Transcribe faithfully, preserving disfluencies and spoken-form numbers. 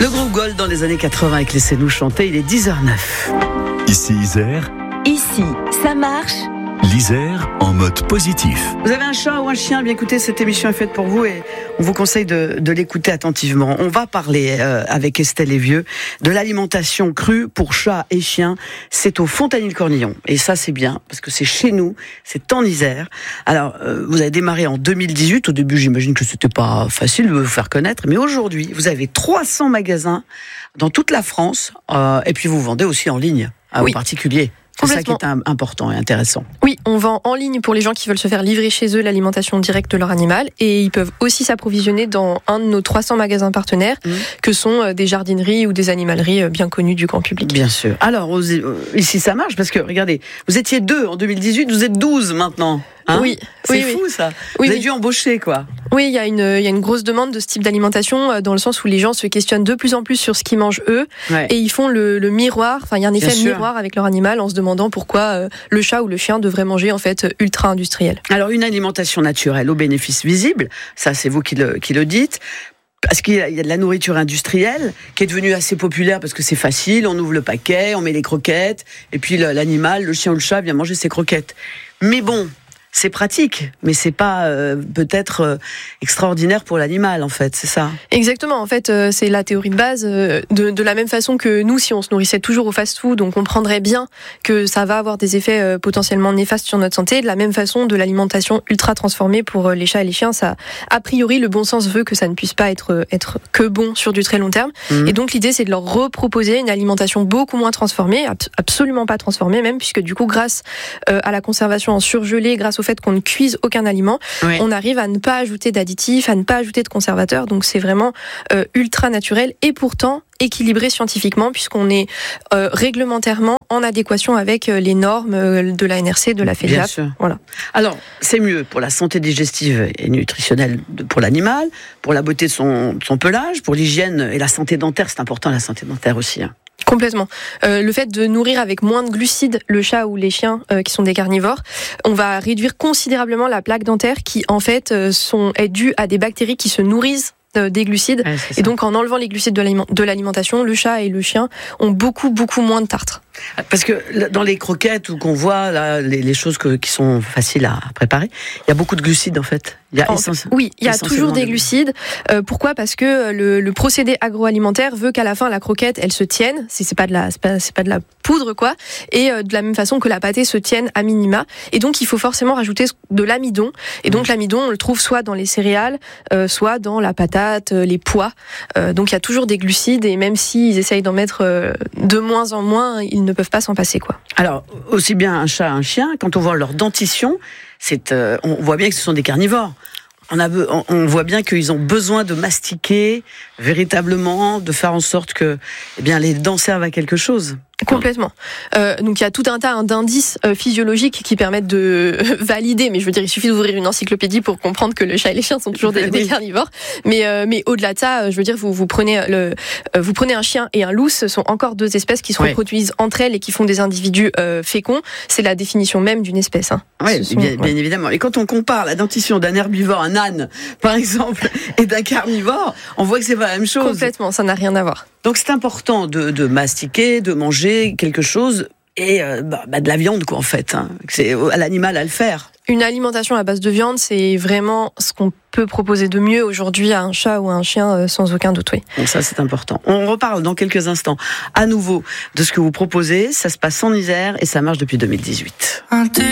Le groupe Gold dans les années quatre-vingts avec Laissez-nous chanter, il est dix heures neuf. Ici Isère, Ici, ça marche. l'Isère en mode positif. Vous avez un chat ou un chien, bien écoutez, cette émission est faite pour vous et on vous conseille de, de l'écouter attentivement. On va parler euh, avec Estelle Evieux de l'alimentation crue pour chats et chiens. C'est au Fontanil-Cornillon. Et ça, c'est bien, parce que c'est chez nous, c'est en Isère. Alors, euh, vous avez démarré en deux mille dix-huit. Au début, j'imagine que c'était pas facile de vous faire connaître. Mais aujourd'hui, vous avez trois cents magasins dans toute la France. Euh, et puis, vous vendez aussi en ligne, hein, Oui. aux particuliers. C'est ça qui est important et intéressant. Oui, on vend en ligne pour les gens qui veulent se faire livrer chez eux l'alimentation directe de leur animal et ils peuvent aussi s'approvisionner dans un de nos trois cents magasins partenaires mmh. que sont des jardineries ou des animaleries bien connues du grand public. Bien sûr. Alors, ici ça marche parce que, regardez, vous étiez deux en deux mille dix-huit, vous êtes douze maintenant. Hein oui, c'est oui, fou oui. ça. Oui, vous avez oui. dû embaucher quoi. Oui, il y a une il y a une grosse demande de ce type d'alimentation dans le sens où les gens se questionnent de plus en plus sur ce qu'ils mangent eux ouais. et ils font le, le miroir. Enfin, il y a un effet miroir avec leur animal en se demandant pourquoi euh, le chat ou le chien devrait manger en fait ultra industriel. Alors une alimentation naturelle aux bénéfices visibles, ça c'est vous qui le qui le dites. Parce qu'il y a de la nourriture industrielle qui est devenue assez populaire parce que c'est facile, on ouvre le paquet, on met les croquettes, et puis l'animal, le chien ou le chat vient manger ses croquettes. Mais bon, c'est pratique, mais c'est pas euh, peut-être euh, extraordinaire pour l'animal en fait, c'est ça. Exactement, en fait, euh, c'est la théorie de base. Euh, de, de la même façon que nous, si on se nourrissait toujours au fast-food, on comprendrait bien que ça va avoir des effets euh, potentiellement néfastes sur notre santé. De la même façon, de l'alimentation ultra transformée pour euh, les chats et les chiens, ça, a priori, le bon sens veut que ça ne puisse pas être être que bon sur du très long terme. Mmh. Et donc l'idée, c'est de leur reproposer une alimentation beaucoup moins transformée, ab- absolument pas transformée même, puisque du coup, grâce euh, à la conservation en surgelé, grâce au fait qu'on ne cuise aucun aliment, oui. on arrive à ne pas ajouter d'additifs, à ne pas ajouter de conservateurs. Donc c'est vraiment euh, ultra naturel et pourtant équilibré scientifiquement puisqu'on est euh, réglementairement en adéquation avec euh, les normes euh, de la N R C, de la FEDEAP. Bien sûr. Voilà. Alors c'est mieux pour la santé digestive et nutritionnelle de, pour l'animal, pour la beauté de son, de son pelage, pour l'hygiène et la santé dentaire. C'est important la santé dentaire aussi. Hein. Complètement. Euh, le fait de nourrir avec moins de glucides le chat ou les chiens euh, qui sont des carnivores, on va réduire considérablement la plaque dentaire qui en fait euh, sont, est due à des bactéries qui se nourrissent euh, des glucides. Ouais, et donc en enlevant les glucides de, l'aliment, de l'alimentation, le chat et le chien ont beaucoup beaucoup moins de tartre. Parce que dans les croquettes ou qu'on voit là, les, les choses que, qui sont faciles à préparer, il y a beaucoup de glucides en fait. Il y a en, essence... Oui, il y a toujours des glucides. Euh, pourquoi ? Parce que le, le procédé agroalimentaire veut qu'à la fin la croquette elle se tienne. C'est, c'est pas de la, c'est pas, c'est pas de la poudre quoi. Et euh, de la même façon que la pâtée se tienne à minima. Et donc il faut forcément rajouter de l'amidon. Et donc mmh. l'amidon on le trouve soit dans les céréales, euh, soit dans la patate, euh, les pois. Euh, donc il y a toujours des glucides et même s'ils essayent d'en mettre euh, de moins en moins, ils ne peuvent pas s'en passer quoi. Alors aussi bien un chat, un chien, quand on voit leur dentition. C'est, euh, on voit bien que ce sont des carnivores. On, a, on, on voit bien qu'ils ont besoin de mastiquer véritablement, de faire en sorte que eh bien, les dents servent à quelque chose. Complètement. Euh, donc il y a tout un tas d'indices euh, physiologiques qui permettent de euh, valider, mais je veux dire, il suffit d'ouvrir une encyclopédie pour comprendre que le chat et les chiens sont toujours des, oui. des carnivores. Mais euh, mais au-delà de ça, je veux dire, vous vous prenez le euh, vous prenez un chien et un loup, ce sont encore deux espèces qui se oui. reproduisent entre elles et qui font des individus euh, féconds. C'est la définition même d'une espèce. Hein. Oui, sont, bien, ouais. bien évidemment. Et quand on compare la dentition d'un herbivore, un âne, par exemple, et d'un carnivore, on voit que c'est pas la même chose. Complètement, ça n'a rien à voir. Donc c'est important de, de mastiquer, de manger quelque chose et euh, bah, bah, de la viande quoi en fait. Hein. C'est à l'animal à le faire. Une alimentation à base de viande, c'est vraiment ce qu'on peut proposer de mieux aujourd'hui à un chat ou à un chien euh, sans aucun doute. Oui. Bon, ça c'est important. On reparle dans quelques instants à nouveau de ce que vous proposez. Ça se passe en Isère et ça marche depuis deux mille dix-huit.